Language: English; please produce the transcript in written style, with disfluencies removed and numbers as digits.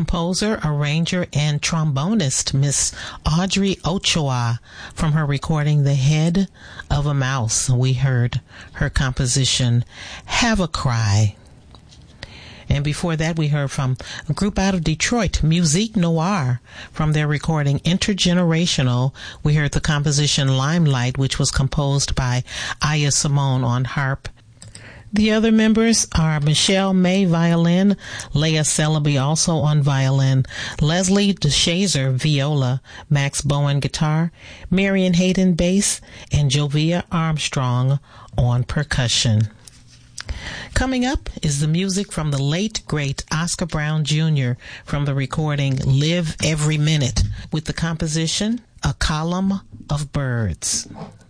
composer, arranger, and trombonist Miss Audrey Ochoa from her recording The Head of a Mouse. We heard her composition Have a Cry. And before that, we heard from a group out of Detroit, Musique Noire, from their recording Intergenerational. We heard the composition Limelight, which was composed by Aya Simone on harp. The other members are Michelle May, violin, Leah Celebi also on violin, Leslie DeShazer, viola, Max Bowen, guitar, Marion Hayden, bass, and Jovia Armstrong on percussion. Coming up is the music from the late, great Oscar Brown Jr. from the recording Live Every Minute with the composition A Column of Birds.